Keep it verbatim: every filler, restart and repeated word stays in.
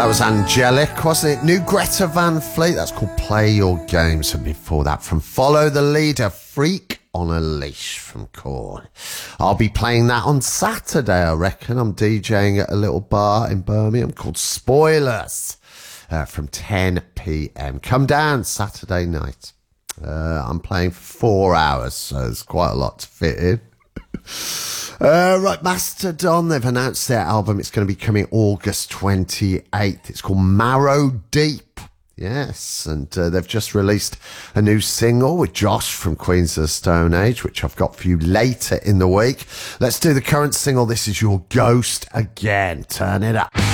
That was Angelic, wasn't it? New Greta Van Fleet, that's called Play Your Games. And before that, from Follow the Leader, Freak on a Leash from Korn. I'll be playing that on Saturday, I reckon. I'm DJing at a little bar in Birmingham called Spoilers uh, from ten p.m. Come down Saturday night. Uh, I'm playing for four hours, so there's quite a lot to fit in. Uh, right, Mastodon, they've announced their album. It's going to be coming August twenty-eighth. It's called Marrow Deep. Yes, and uh, they've just released a new single with Josh from Queens of the Stone Age, which I've got for you later in the week. Let's do the current single. This is Your Ghost Again. Turn it up.